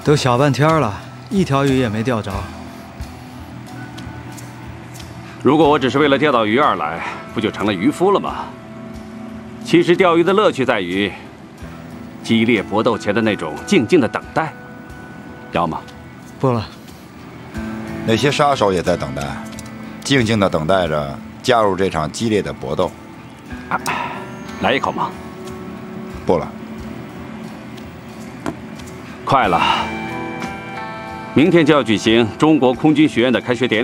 都小半天了，一条鱼也没钓着。 如果我只是为了钓到鱼而来，不就成了渔夫了吗？其实钓鱼的乐趣在于激烈搏斗前的那种静静的等待。要吗？ 不了。 那些杀手也在等待，静静地等待着加入这场激烈的搏斗。 来一口吗？ 不了。 快了，明天就要举行中国空军学院的开学典礼。